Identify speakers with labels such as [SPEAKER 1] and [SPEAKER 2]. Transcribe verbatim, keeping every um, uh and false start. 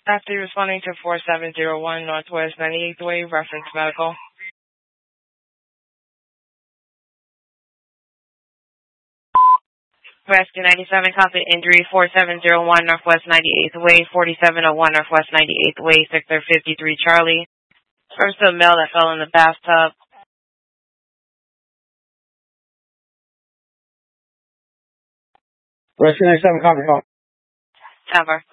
[SPEAKER 1] After responding to four seven zero one Northwest ninety-eighth Way, reference medical. Rescue ninety-seven, copy injury four seven zero one Northwest ninety-eighth Way, forty-seven oh one Northwest ninety-eighth Way, Sector fifty-three Charlie. First a male that fell in the bathtub.
[SPEAKER 2] Rescue ninety-seven, copy.
[SPEAKER 1] Ever.